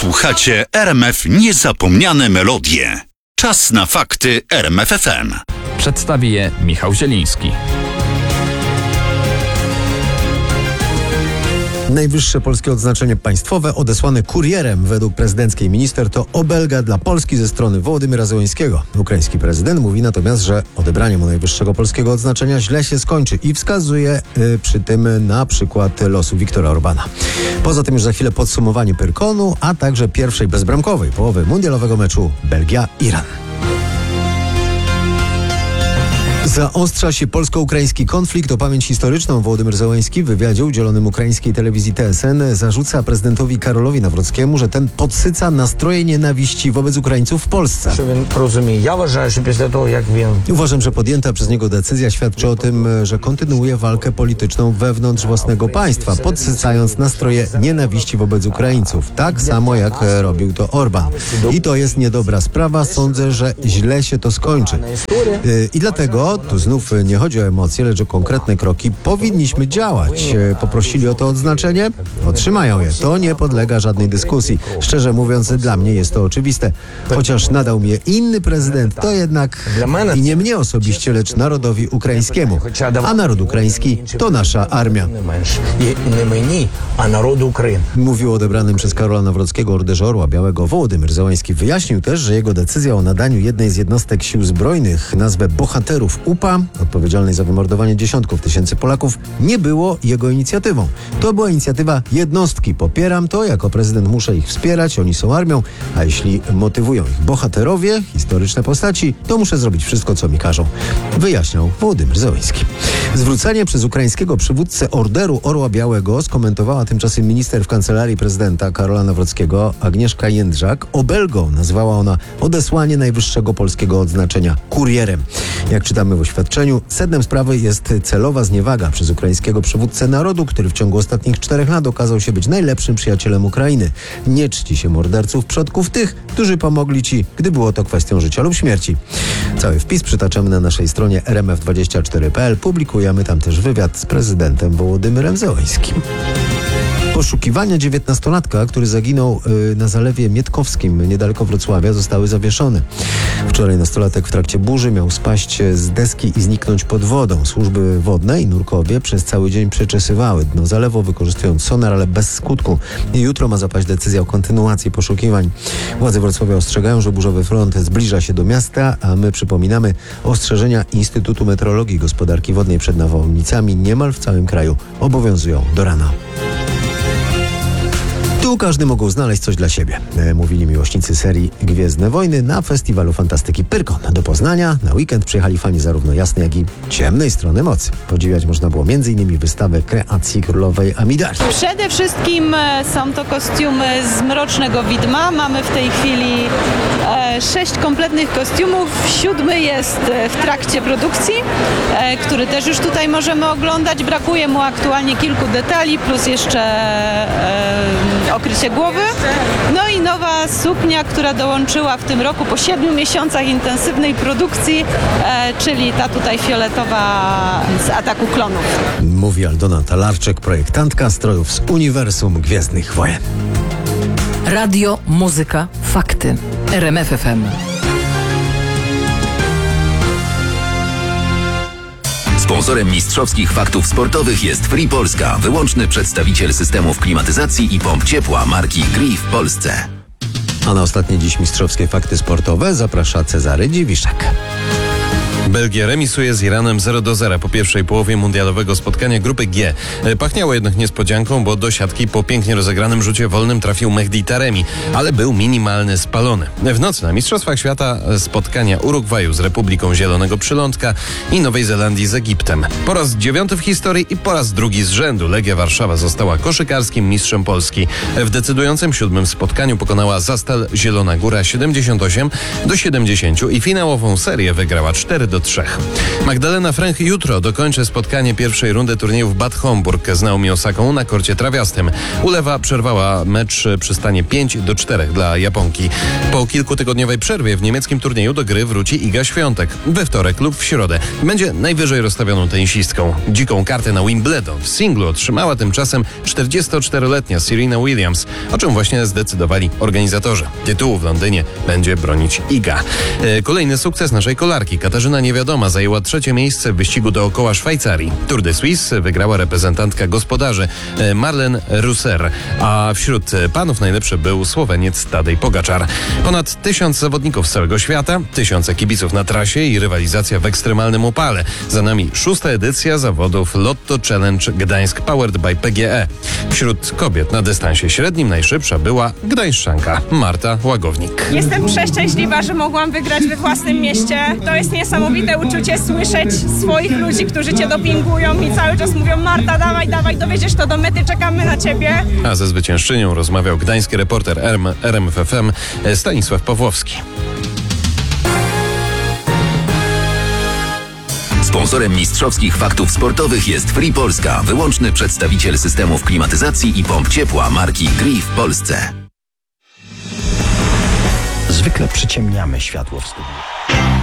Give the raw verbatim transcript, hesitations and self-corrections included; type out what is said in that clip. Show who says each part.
Speaker 1: Słuchacie R M F Niezapomniane Melodie. Czas na fakty R M F F M.
Speaker 2: Przedstawi je Michał Zieliński.
Speaker 3: Najwyższe polskie odznaczenie państwowe odesłane kurierem według prezydenckiej minister to obelga dla Polski ze strony Wołodymyra Zełenskiego. Ukraiński prezydent mówi natomiast, że odebranie mu najwyższego polskiego odznaczenia źle się skończy i wskazuje y, przy tym na przykład losu Viktora Orbana. Poza tym już za chwilę podsumowanie Pyrkonu, a także pierwszej bezbramkowej połowy mundialowego meczu Belgia-Iran. Zaostrza się polsko-ukraiński konflikt. O pamięć historyczną Wołodymyr Zełenski w wywiadzie udzielonym ukraińskiej telewizji T S N zarzuca prezydentowi Karolowi Nawrockiemu, że ten podsyca nastroje nienawiści wobec Ukraińców w Polsce. Uważam, że podjęta przez niego decyzja świadczy o tym, że kontynuuje walkę polityczną wewnątrz własnego państwa, podsycając nastroje nienawiści wobec Ukraińców, tak samo jak robił to Orban. I to jest niedobra sprawa. Sądzę, że źle się to skończy. I dlatego tu znów nie chodzi o emocje, lecz o konkretne kroki. Powinniśmy działać. Poprosili o to odznaczenie? Otrzymają je. To nie podlega żadnej dyskusji. Szczerze mówiąc, dla mnie jest to oczywiste. Chociaż nadał mnie inny prezydent, to jednak i nie mnie osobiście, lecz narodowi ukraińskiemu. A naród ukraiński to nasza armia. Mówił o odebranym przez Karola Nawrockiego Orderze Orła Białego Wołodymyr Zełenski. Wyjaśnił też, że jego decyzja o nadaniu jednej z jednostek sił zbrojnych nazwę bohaterów U P A, odpowiedzialnej za wymordowanie dziesiątków tysięcy Polaków, nie było jego inicjatywą. To była inicjatywa jednostki. Popieram to, jako prezydent muszę ich wspierać, oni są armią, a jeśli motywują ich bohaterowie, historyczne postaci, to muszę zrobić wszystko, co mi każą. Wyjaśniał Wołodymyr Zełenski. Zwrócenie przez ukraińskiego przywódcę Orderu Orła Białego skomentowała tymczasem minister w kancelarii prezydenta Karola Nawrockiego Agnieszka Jędrzak. Obelgą nazwała ona odesłanie najwyższego polskiego odznaczenia kurierem. Jak czytamy w oświadczeniu, sednem sprawy jest celowa zniewaga przez ukraińskiego przywódcę narodu, który w ciągu ostatnich czterech lat okazał się być najlepszym przyjacielem Ukrainy. Nie czci się morderców przodków, tych, którzy pomogli ci, gdy było to kwestią życia lub śmierci. Cały wpis przytaczamy na naszej stronie R M F dwadzieścia cztery kropka P L. Publikujemy tam też wywiad z prezydentem Wołodymyrem Zełenskim. Poszukiwania dziewiętnastolatka, który zaginął y, na Zalewie Mietkowskim niedaleko Wrocławia, zostały zawieszone. Wczoraj nastolatek w trakcie burzy miał spaść z deski i zniknąć pod wodą. Służby wodne i nurkowie przez cały dzień przeczesywały dno zalewu, wykorzystując sonar, ale bez skutku. I jutro ma zapaść decyzja o kontynuacji poszukiwań. Władze Wrocławia ostrzegają, że burzowy front zbliża się do miasta, a my przypominamy ostrzeżenia Instytutu Meteorologii i Gospodarki Wodnej przed nawałnicami niemal w całym kraju obowiązują do rana. Tu każdy mógł znaleźć coś dla siebie, e, mówili miłośnicy serii Gwiezdne Wojny na festiwalu fantastyki Pyrkon. Do Poznania na weekend przyjechali fani zarówno jasnej, jak i ciemnej strony mocy. Podziwiać można było między innymi wystawę kreacji królowej Amidarii.
Speaker 4: Przede wszystkim e, są to kostiumy z Mrocznego Widma. Mamy w tej chwili e, sześć kompletnych kostiumów. Siódmy jest e, w trakcie produkcji, e, który też już tutaj możemy oglądać. Brakuje mu aktualnie kilku detali, plus jeszcze e, okrycie głowy. No i nowa suknia, która dołączyła w tym roku po siedmiu miesiącach intensywnej produkcji, e, czyli ta tutaj fioletowa z Ataku Klonów.
Speaker 3: Mówi Aldona Talarczyk, projektantka strojów z Uniwersum Gwiezdnych Wojen.
Speaker 5: Radio, muzyka, fakty. R M F F M.
Speaker 6: Sponsorem mistrzowskich faktów sportowych jest Free Polska, wyłączny przedstawiciel systemów klimatyzacji i pomp ciepła marki Gree w Polsce.
Speaker 3: A na ostatnie dziś mistrzowskie fakty sportowe zaprasza Cezary Dziwiszek.
Speaker 7: Belgia remisuje z Iranem zero do zera po pierwszej połowie mundialowego spotkania grupy G. Pachniało jednak niespodzianką, bo do siatki po pięknie rozegranym rzucie wolnym trafił Mehdi Taremi, ale był minimalny spalony. W nocy na Mistrzostwach Świata spotkania Urugwaju z Republiką Zielonego Przylądka i Nowej Zelandii z Egiptem. Po raz dziewiąty w historii i po raz drugi z rzędu Legia Warszawa została koszykarskim mistrzem Polski. W decydującym siódmym spotkaniu pokonała Zastal Zielona Góra siedemdziesiąt osiem do siedemdziesięciu i finałową serię wygrała cztery do do trzech. Magdalena Fręch jutro dokończy spotkanie pierwszej rundy turnieju w Bad Homburg z Naomi Osaką na korcie trawiastym. Ulewa przerwała mecz przy stanie pięć do czterech dla Japonki. Po kilkutygodniowej przerwie w niemieckim turnieju do gry wróci Iga Świątek. We wtorek lub w środę będzie najwyżej rozstawioną tenisistką. Dziką kartę na Wimbledon w singlu otrzymała tymczasem czterdziestoczteroletnia Serena Williams, o czym właśnie zdecydowali organizatorzy. Tytułu w Londynie będzie bronić Iga. E, kolejny sukces naszej kolarki. Katarzyna Niewiadoma zajęła trzecie miejsce w wyścigu dookoła Szwajcarii. Tour de Suisse wygrała reprezentantka gospodarzy e, Marlen Russer, a wśród panów najlepszy był Słoweniec Tadej Pogaczar. Ponad tysiąc zawodników z całego świata, tysiące kibiców na trasie i rywalizacja w ekstremalnym upale. Za nami szósta edycja zawodów Lotto Challenge Gdańsk Powered by P G E. Wśród kobiet na dystansie średnim najszybsza była gdańszczanka Marta Łagownik.
Speaker 8: Jestem przeszczęśliwa, że mogłam wygrać we własnym mieście. To jest niesamowite uczucie słyszeć swoich ludzi, którzy cię dopingują i cały czas mówią: Marta, dawaj, dawaj, dowiedziesz to do mety, czekamy na ciebie.
Speaker 7: A ze zwyciężczynią rozmawiał gdański reporter R M F F M Stanisław Pawłowski.
Speaker 6: Sponsorem mistrzowskich faktów sportowych jest Free Polska, wyłączny przedstawiciel systemów klimatyzacji i pomp ciepła marki Gree w Polsce.
Speaker 9: Zwykle przyciemniamy światło w studiu.